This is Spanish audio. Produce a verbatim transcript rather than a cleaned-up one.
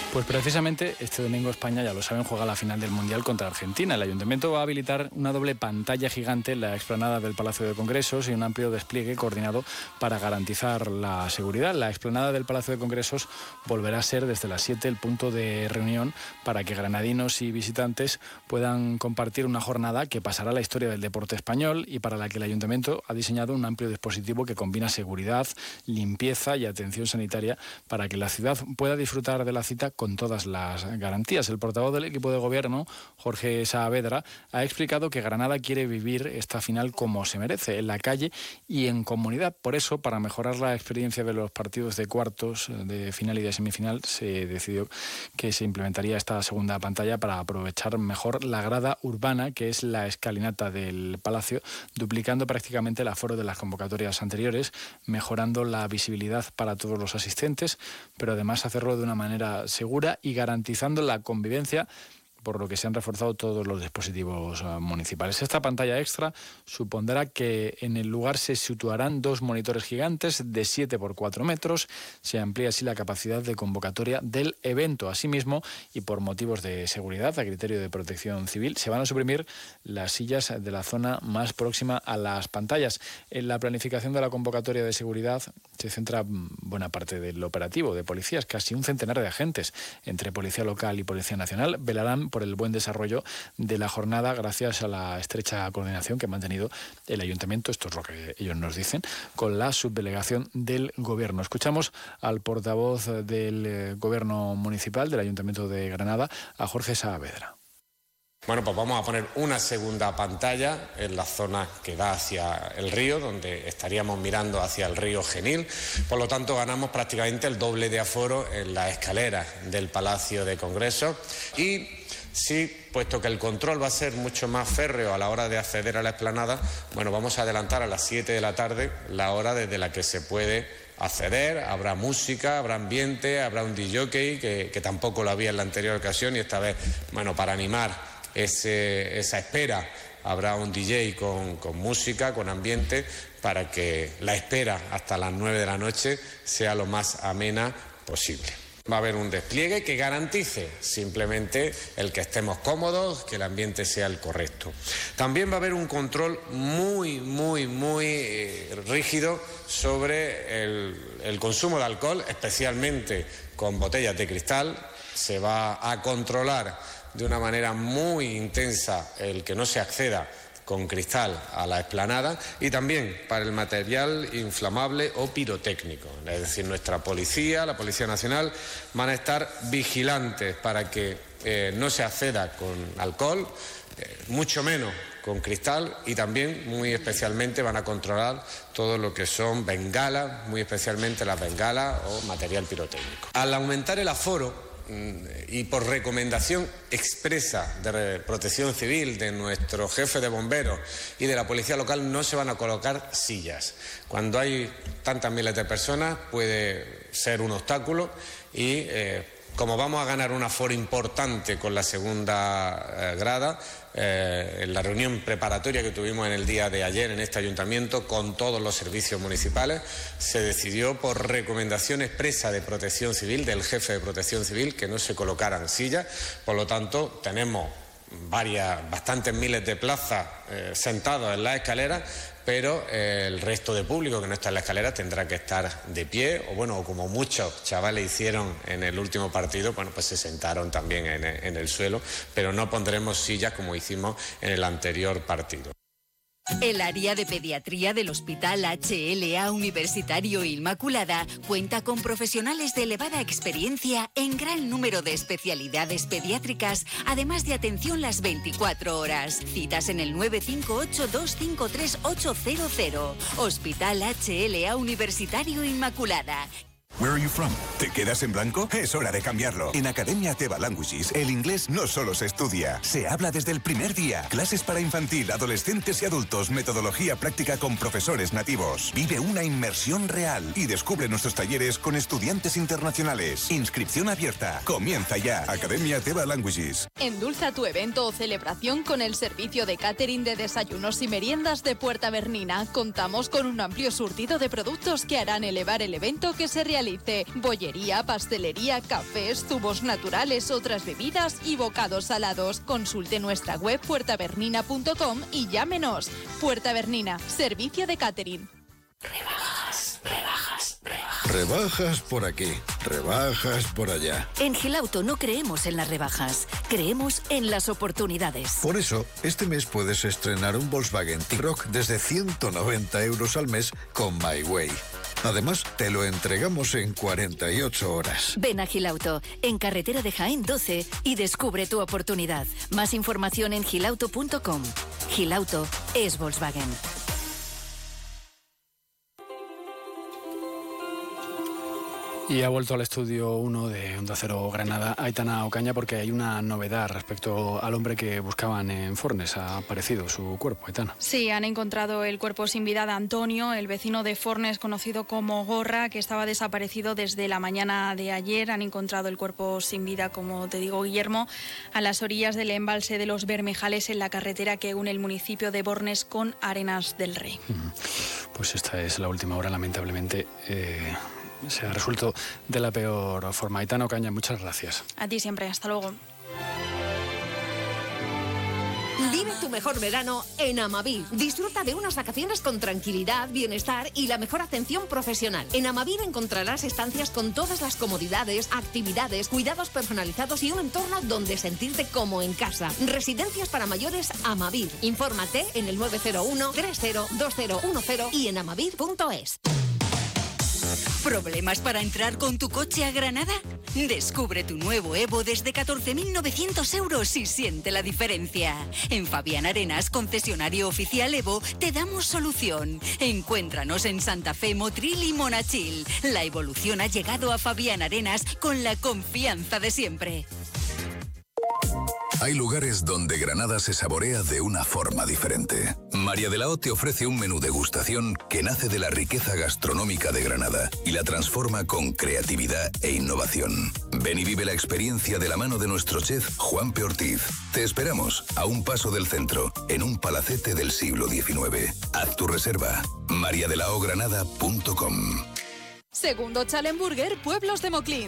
Pues precisamente este domingo España, ya lo saben, juega la final del Mundial contra Argentina. El Ayuntamiento va a habilitar una doble pantalla gigante en la explanada del Palacio de Congresos y un amplio despliegue coordinado para garantizar la seguridad. La explanada del Palacio de Congresos volverá a ser desde las siete el punto de reunión para que granadinos y visitantes puedan compartir una jornada que pasará a la historia del deporte español y para la que el Ayuntamiento ha diseñado un amplio dispositivo que combina seguridad, limpieza y atención sanitaria para que la ciudad pueda disfrutar de la cita con todas las garantías. El portavoz del equipo de gobierno, Jorge Saavedra, ha explicado que Granada quiere vivir esta final como se merece, en la calle y en comunidad. Por eso, para mejorar la experiencia de los partidos de cuartos, de final y de semifinal, se decidió que se implementaría esta segunda pantalla para aprovechar mejor la grada urbana, que es la escalinata del Palacio, duplicando prácticamente el aforo de las convocatorias anteriores, mejorando la visibilidad para todos los asistentes, pero además hacerlo de una manera segura y garantizando la convivencia, por lo que se han reforzado todos los dispositivos municipales. Esta pantalla extra supondrá que en el lugar se situarán dos monitores gigantes de siete por cuatro metros. Se amplía así la capacidad de convocatoria del evento. Asimismo, y por motivos de seguridad, a criterio de Protección Civil, se van a suprimir las sillas de la zona más próxima a las pantallas. En la planificación de la convocatoria de seguridad se centra buena parte del operativo de policías. Casi un centenar de agentes, entre Policía Local y Policía Nacional, velarán por el buen desarrollo de la jornada gracias a la estrecha coordinación que ha mantenido el Ayuntamiento, esto es lo que ellos nos dicen, con la subdelegación del Gobierno. Escuchamos al portavoz del Gobierno Municipal del Ayuntamiento de Granada, a Jorge Saavedra. Bueno, pues vamos a poner una segunda pantalla en la zona que da hacia el río, donde estaríamos mirando hacia el río Genil. Por lo tanto, ganamos prácticamente el doble de aforo en las escaleras del Palacio de Congresos. Y sí, puesto que el control va a ser mucho más férreo a la hora de acceder a la explanada, bueno, vamos a adelantar a las siete de la tarde la hora desde la que se puede acceder. Habrá música, habrá ambiente, habrá un D J que, que tampoco lo había en la anterior ocasión y esta vez, bueno, para animar ese, esa espera, habrá un D J con, con música, con ambiente, para que la espera hasta las nueve de la noche sea lo más amena posible. Va a haber un despliegue que garantice simplemente el que estemos cómodos, que el ambiente sea el correcto. También va a haber un control muy, muy, muy eh, rígido sobre el, el consumo de alcohol, especialmente con botellas de cristal. Se va a controlar de una manera muy intensa el que no se acceda con cristal a la explanada y también para el material inflamable o pirotécnico. Es decir, nuestra policía, la Policía Nacional, van a estar vigilantes para que eh, no se acceda con alcohol, eh, mucho menos con cristal, y también muy especialmente van a controlar todo lo que son bengalas, muy especialmente las bengalas o material pirotécnico. Al aumentar el aforo, y por recomendación expresa de Protección Civil, de nuestro jefe de bomberos y de la policía local, no se van a colocar sillas. Cuando hay tantas miles de personas puede ser un obstáculo y eh, como vamos a ganar un aforo importante con la segunda eh, grada, eh, en la reunión preparatoria que tuvimos en el día de ayer en este ayuntamiento con todos los servicios municipales, se decidió por recomendación expresa de Protección Civil, del jefe de Protección Civil, que no se colocaran sillas. Por lo tanto, tenemos varias, bastantes miles de plazas eh, sentados en las escaleras, pero eh, el resto de público que no está en la escalera tendrá que estar de pie, o bueno, o como muchos chavales hicieron en el último partido, bueno, pues se sentaron también en, en el suelo, pero no pondremos sillas como hicimos en el anterior partido. El área de pediatría del Hospital H L A Universitario Inmaculada cuenta con profesionales de elevada experiencia en gran número de especialidades pediátricas, además de atención las veinticuatro horas. Citas en el nueve cinco ocho, dos cinco tres, ocho cero cero. Hospital H L A Universitario Inmaculada. Where are you from? ¿Te quedas en blanco? Es hora de cambiarlo. En Academia Teva Languages, el inglés no solo se estudia, se habla desde el primer día. Clases para infantil, adolescentes y adultos, metodología práctica con profesores nativos. Vive una inmersión real y descubre nuestros talleres con estudiantes internacionales. Inscripción abierta. Comienza ya. Academia Teva Languages. Endulza tu evento o celebración con el servicio de catering de desayunos y meriendas de Puerta Bernina. Contamos con un amplio surtido de productos que harán elevar el evento que se realiza Alice. Bollería, pastelería, cafés, zumos naturales, otras bebidas y bocados salados. Consulte nuestra web puerta bernina punto com y llámenos. Puerta Bernina, servicio de catering. Rebajas, rebajas, rebajas. Rebajas por aquí, rebajas por allá. En Gilauto no creemos en las rebajas, creemos en las oportunidades. Por eso, este mes puedes estrenar un Volkswagen T-Roc desde ciento noventa euros al mes con My Way. Además, te lo entregamos en cuarenta y ocho horas. Ven a Gilauto, en carretera de Jaén doce, y descubre tu oportunidad. Más información en gilauto punto com. Gilauto es Volkswagen. Y ha vuelto al estudio uno de Onda Cero Granada, Aitana Ocaña, porque hay una novedad respecto al hombre que buscaban en Fornes. Ha aparecido su cuerpo, Aitana. Sí, han encontrado el cuerpo sin vida de Antonio, el vecino de Fornes conocido como Gorra, que estaba desaparecido desde la mañana de ayer. Han encontrado el cuerpo sin vida, como te digo, Guillermo, a las orillas del embalse de los Bermejales, en la carretera que une el municipio de Bornes con Arenas del Rey. Pues esta es la última hora, lamentablemente. Eh... Se ha resuelto de la peor forma. Aitana Ocaña, muchas gracias. A ti siempre, hasta luego. Vive tu mejor verano en Amavir. Disfruta de unas vacaciones con tranquilidad, bienestar y la mejor atención profesional. En Amavir encontrarás estancias con todas las comodidades, actividades, cuidados personalizados y un entorno donde sentirte como en casa. Residencias para mayores Amavir. Infórmate en el nueve cero uno, tres cero, dos cero uno cero y en amavir punto es. ¿Problemas para entrar con tu coche a Granada? Descubre tu nuevo Evo desde catorce mil novecientos euros y siente la diferencia. En Fabián Arenas, concesionario oficial Evo, te damos solución. Encuéntranos en Santa Fe, Motril y Monachil. La evolución ha llegado a Fabián Arenas con la confianza de siempre. Hay lugares donde Granada se saborea de una forma diferente. María de la O te ofrece un menú degustación que nace de la riqueza gastronómica de Granada y la transforma con creatividad e innovación. Ven y vive la experiencia de la mano de nuestro chef Juan P. Ortiz. Te esperamos a un paso del centro, en un palacete del siglo diecinueve. Haz tu reserva. maria de la o granada punto com. Segundo Chalenburger, Pueblos de Moclín.